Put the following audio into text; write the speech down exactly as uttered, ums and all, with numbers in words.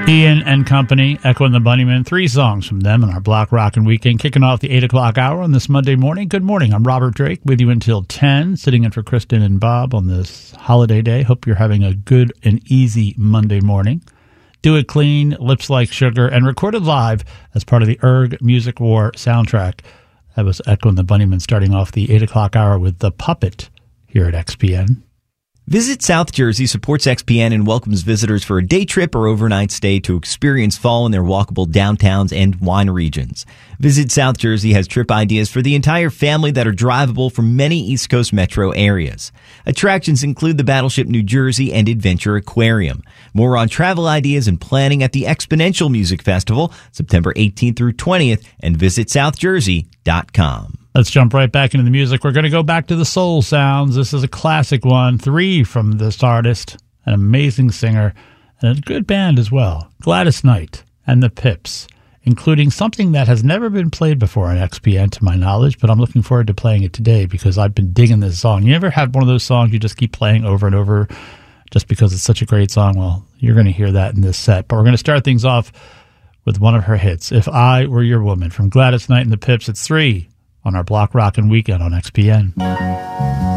Ian and Company, Echo and the Bunnymen, three songs from them in our Block Rockin' Weekend, kicking off the eight o'clock hour on this Monday morning. Good morning, I'm Robert Drake, with you until ten, sitting in for Kristen and Bob on this holiday day. Hope you're having a good and easy Monday morning. Do It Clean, Lips Like Sugar, and recorded live as part of the Erg Music War soundtrack. That was Echo and the Bunnymen starting off the eight o'clock hour with The Puppet here at X P N. Visit South Jersey supports X P N and welcomes visitors for a day trip or overnight stay to experience fall in their walkable downtowns and wine regions. Visit South Jersey has trip ideas for the entire family that are drivable from many East Coast metro areas. Attractions include the Battleship New Jersey and Adventure Aquarium. More on travel ideas and planning at the Exponential Music Festival, September eighteenth through twentieth, and visit south jersey dot com. Let's jump right back into the music. We're going to go back to the soul sounds. This is a classic one, three from this artist, an amazing singer, and a good band as well, Gladys Knight and the Pips, including something that has never been played before on X P N to my knowledge, but I'm looking forward to playing it today because I've been digging this song. You ever have one of those songs you just keep playing over and over just because it's such a great song? Well, you're going to hear that in this set, but we're going to start things off with one of her hits, If I Were Your Woman, from Gladys Knight and the Pips. It's three on our Block Rockin' Weekend on X P N.